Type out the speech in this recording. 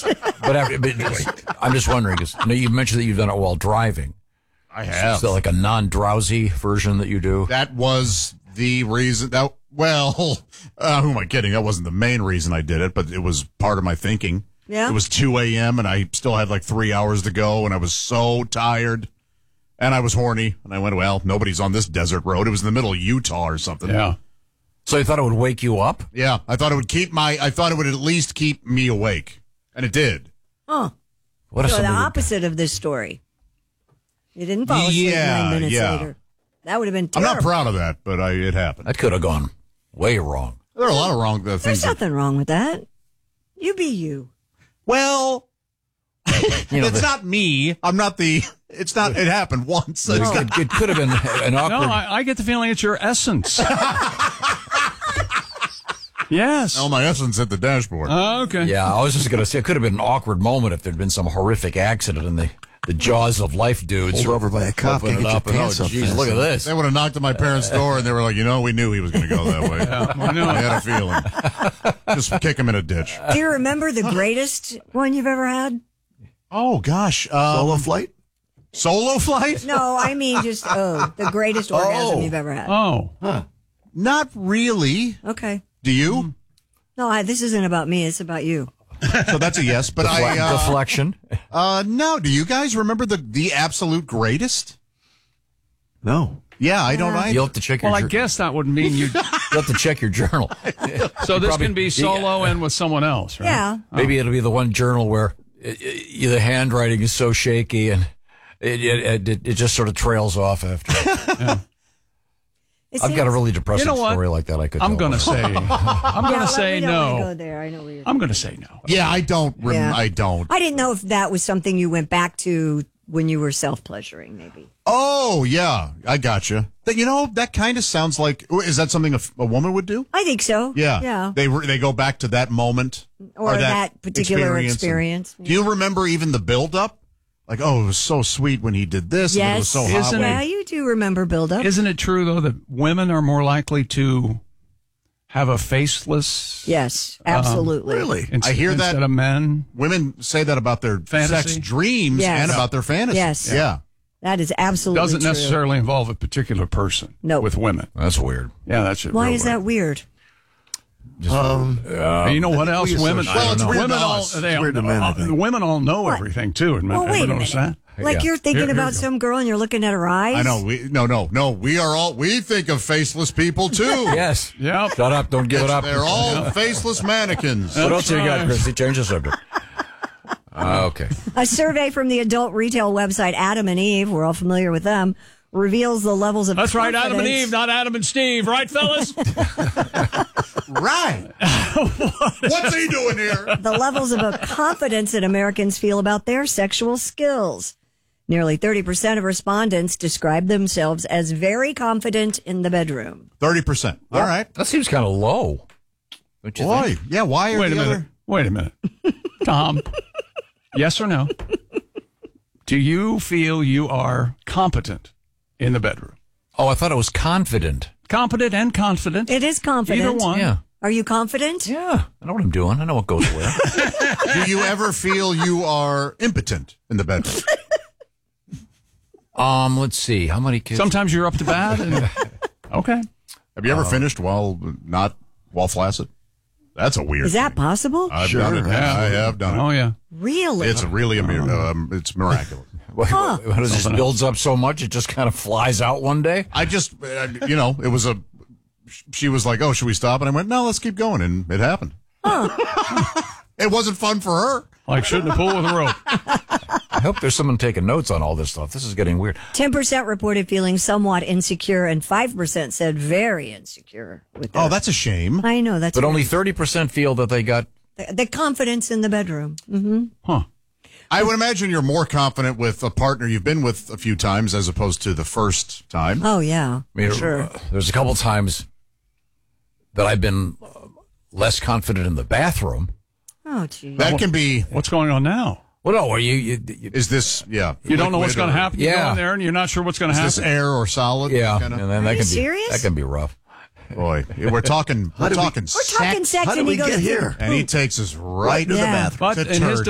But I'm just wondering, because you mentioned that you've done it while driving. I have. Is that like a non-drowsy version that you do? That was the reason. Who am I kidding? That wasn't the main reason I did it, but it was part of my thinking. Yeah. It was 2 a.m. and I still had like 3 hours to go, and I was so tired, and I was horny, and I went, well, nobody's on this desert road. It was in the middle of Utah or something. Yeah. So you thought it would wake you up? Yeah, I thought it would at least keep me awake, and it did. Oh. What if So the somebody would- opposite of this story. You didn't fall asleep 9 minutes later. That would have been terrible. I'm not proud of that, but it happened. That could have gone way wrong. There are a lot of wrong things. There's nothing wrong with that. You be you. Well, it's not me. I'm not the. It's not. It happened once. It could have been an awkward. No, I get the feeling it's your essence. Yes. Oh, my essence at the dashboard. Okay. Yeah, I was just going to say it could have been an awkward moment if there'd been some horrific accident and the jaws of life dudes Pulled over by a cop, open can't it get up your and, pants oh, up geez, fast look at this. They would have knocked at my parents' door, and they were like, we knew he was going to go that way. I had a feeling. Just kick him in a ditch. Do you remember the greatest one you've ever had? Oh, gosh. Solo flight? Solo flight? No, I mean just, the greatest orgasm you've ever had. Oh. Not really. Okay. Do you? No, this isn't about me. It's about you. So that's a yes, but Deflection. no. Do you guys remember the absolute greatest? No. Yeah, I don't either. You'll have to check your Well, I guess that would mean you. You'll have to check your journal. So this probably- can be solo and with someone else, right? Yeah. Maybe it'll be the one journal where the handwriting is so shaky and it just sort of trails off after. Yeah. I've got a really depressing You know what? story like that I could I'm tell. going to say. I'm going to say we don't wanna no. go there. I know where you're I'm going to say no. Yeah, I don't. Yeah. I don't. I didn't know if that was something you went back to when you were self-pleasuring, maybe. Oh, yeah. I gotcha. That kind of sounds like, is that something a woman would do? I think so. Yeah. Yeah. They go back to that moment. Or that particular experience. Do you remember even the build-up? Like, it was so sweet when he did this. And it was Yes. so hot. Isn't when it? Yeah, you do remember build-up. Isn't it true, though, that women are more likely to have a faceless Yes, absolutely. Really? I hear that- instead of men? Women say that about their Fantasy? sex dreams Yes. and about their fantasies. Yes. Yeah. That is absolutely Doesn't true. necessarily involve a particular person. No. With women. That's weird. Yeah, that's it. Why real is weird. that weird? And you know what else? we Women. associate- Well, it's weird women to all. us. They It's weird to men, I think. women all know What? everything too. And Well, men, wait a ever notice minute. that? Like Yeah. you're thinking Here about we go. some girl and you're looking at her eyes? I know. No. We think of faceless people, too. Yes. Yep. Shut up. Don't give it up. They're all faceless mannequins. What else you got, right. Christy? Change the subject. Okay. A survey from the adult retail website Adam and Eve, we're all familiar with them, reveals the levels of That's right, confidence. Adam and Eve, not Adam and Steve, right, fellas? Right. What's he doing here? The levels of confidence that Americans feel about their sexual skills. Nearly 30% of respondents describe themselves as very confident in the bedroom. 30%. All right. That seems kind of low. Don't you Boy. think? Yeah, why are Wait a the minute. other... Wait a minute. Tom, yes or no? Do you feel you are competent in the bedroom? Oh, I thought it was confident. Competent and confident. It is confident. Either one. Yeah. Are you confident? Yeah. I know what I'm doing. I know what goes where. Do you ever feel you are impotent in the bedroom? Let's see. How many kids? Sometimes you're up to bat. And, okay. Have you ever finished while flaccid? That's a weird Is that thing. possible? I've done it. Yeah. I have done it. Oh, yeah. Really? It's really it's miraculous. What is this builds up so much it just kind of flies out one day? I just, it was she was like, oh, should we stop? And I went, no, let's keep going. And it happened. It wasn't fun for her. Like shooting a pool with a rope. I hope there's someone taking notes on all this stuff. This is getting weird. 10% reported feeling somewhat insecure, and 5% said very insecure. With their, Oh, that's a shame. I know that's But only 30% feel that they got. the confidence in the bedroom. Mm-hmm. Huh. I would imagine you're more confident with a partner you've been with a few times as opposed to the first time. Oh yeah, I mean, sure. There's a couple times that I've been less confident in the bathroom. Oh geez. That can be. What's going on now? Well, no, you Is this? Yeah. You don't know what's going to happen. You Yeah. go in there and you're not sure what's going to Is happen. this air or solid? yeah, Kinda? and then Are that you can serious? be that can be rough. Boy, we're talking. We're talking We're talking sex, How and did he we goes get to here? and he takes us right to the Yeah. bathroom. But to in his turd.